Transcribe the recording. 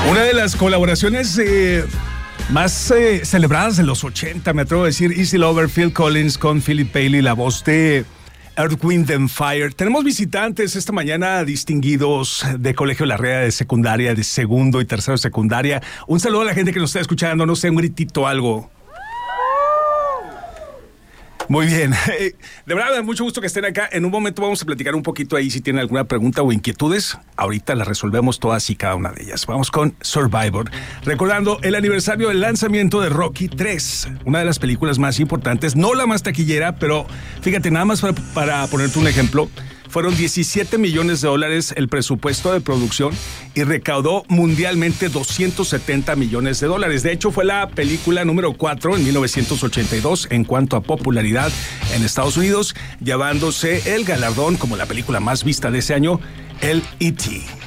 Una de las colaboraciones más celebradas de los 80, me atrevo a decir, Easy Lover, Phil Collins con Philip Bailey, la voz de Earth, Wind and Fire. Tenemos visitantes esta mañana distinguidos de Colegio La Rea, de secundaria, de segundo y tercero de secundaria. Un saludo a la gente que nos está escuchando, no sé, un gritito, algo. Muy bien, de verdad me da mucho gusto que estén acá. En un momento vamos a platicar un poquito ahí si tienen alguna pregunta o inquietudes. Ahorita las resolvemos todas y cada una de ellas. Vamos con Survivor, recordando el aniversario del lanzamiento de Rocky 3, una de las películas más importantes, no la más taquillera, pero fíjate, nada más para ponerte un ejemplo, fueron $17 millones el presupuesto de producción y recaudó mundialmente $270 millones. De hecho, fue la película número 4 en 1982 en cuanto a popularidad en Estados Unidos, llevándose el galardón como la película más vista de ese año, el E.T.